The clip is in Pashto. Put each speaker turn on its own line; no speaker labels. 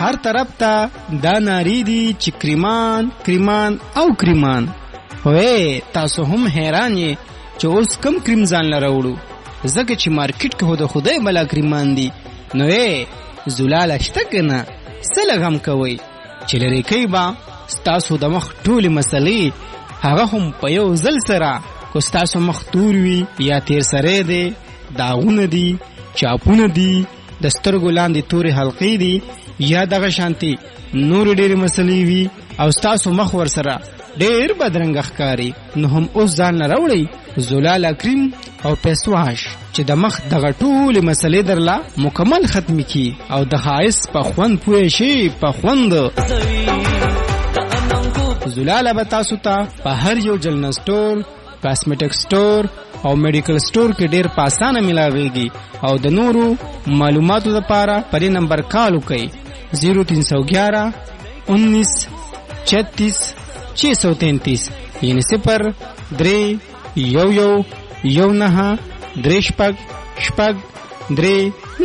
هر طرف ته دا ناری دي چې کریمان او کریمان. وې تاسو هم حیران یې چې اوس کم کریم ځان لره وړو، ځکه چې مارکیټ کې د خدای بلا کریمان دي. نو زلاله شته که نه؟ څه لږ هم کوئ چې لرې کوي به ستاسو د مخ ټولې مسلې، هغه هم په یو ځل سره. که ستاسو مخ تور وي یا تیر سری دی، داغونه دي، چاپونه دي، د سترګو لاندې تورې حلقې دي، یا دغه شانتي نور ډېرې مسلې وي او ستاسو مخ ورسره ډېر بدرنګه ښکاري، نو هم اوس ځان نه راوړئ زلاله کریم او پیسواش چې د مخ دغه ټولې مسلې درله مکمل ختمې کړي او د ښایست په خوند پوه شي. په خوند زلاله به تاسو ته په هر یو جلن سټور، کاسمیټک سټور او میډیکل سټور کې ډېر په اسانه ملاویږي. او د نورو معلوماتو لپاره په دې نمبر کال وکړئ 0311 19 36 633 یعنی 0311 19 36 633.